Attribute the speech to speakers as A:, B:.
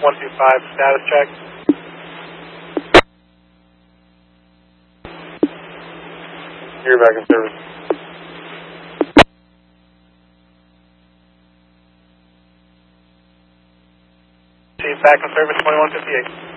A: 125, status check. You're back in service. Back in service, 2158.